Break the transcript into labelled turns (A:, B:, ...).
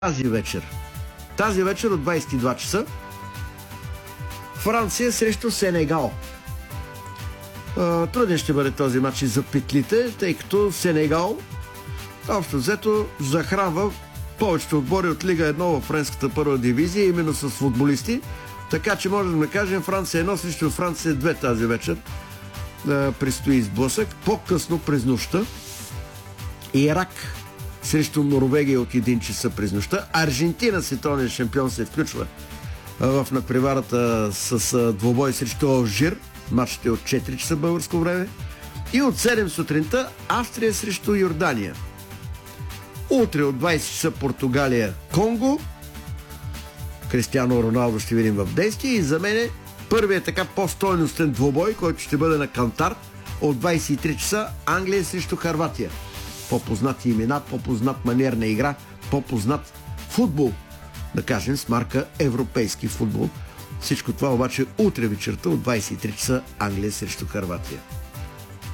A: Тази вечер от 22 часа Франция срещу Сенегал. Труден ще бъде този матч и за петлите, тъй като Сенегал общо взето захранва повечето отбори от Лига 1 в френската първа дивизия, именно с футболисти. Така че можем да кажем Франция 1 срещу Франция 2 тази вечер. Предстои сблъсък. По-късно през нощта Ирак срещу Норвегия от 1 часа през нощта. Аржентина, световен шампион, се включва в надпреварата с двобой срещу Алжир. Матчът е от 4 часа българско време. И от 7 сутринта Австрия срещу Йордания. Утре от 20 часа Португалия, Конго. Кристиано Роналдо ще видим в действие. И за мен първият така по-стойностен двобой, който ще бъде на кантар от 23 часа Англия срещу Хърватия. По-познати имена, по-познат манер на игра, по-познат футбол, да кажем с марка европейски футбол. Всичко това обаче утре вечерта от 23 часа Англия срещу Хърватия.